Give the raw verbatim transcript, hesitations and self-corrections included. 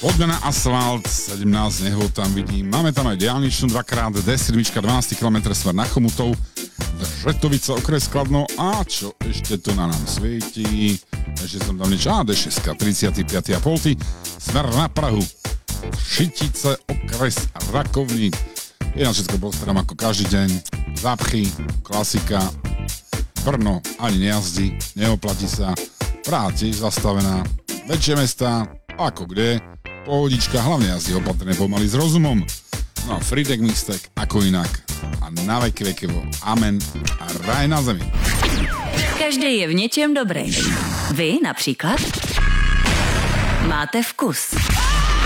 Poďme na asfalt, sedemnásť nehôd tam vidím. Máme tam aj diaľničnú dvakrát, dé sedem, dvanásť kilometrov smer na Chomutov, Žetovica, okres Kladno a čo ešte tu na nám svieti? Ešte som tam niečo, á, dé šesť, tridsiaty piaty a pol, smer na Prahu, Šitice, okres Rakovník. Je na všetko postaram ako každý deň, zápchy, klasika, Brno ani nejazdí, neoplatí sa, Praha tiež zastavená, väčšie mestá, ako kde, pohodička, hlavne jazdí opatrne pomaly s rozumom. No a Friedek Mistek, ako inak. A na veky vekevo. Amen. A raj na zemi. Každý je v něčem dobrý. Vy například máte vkus.